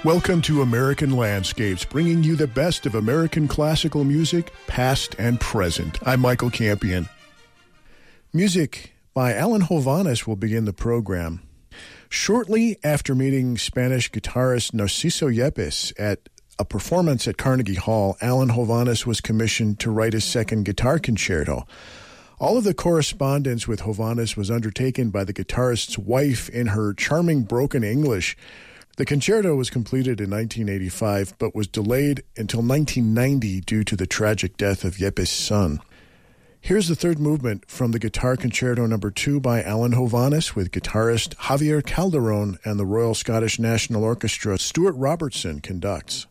Welcome to American Landscapes, bringing you the best of American classical music, past and present. I'm Michael Campion. Music by Alan Hovhaness will begin the program. Shortly after meeting Spanish guitarist Narciso Yepes at a performance at Carnegie Hall, Alan Hovhaness was commissioned to write his second guitar concerto. All of the correspondence with Hovhaness was undertaken by the guitarist's wife in her charming broken English. The concerto was completed in 1985, but was delayed until 1990 due to the tragic death of Yepes' son. Here's the third movement from the Guitar Concerto No. 2 by Alan Hovhaness with guitarist Javier Calderón and the Royal Scottish National Orchestra. Stuart Robertson conducts.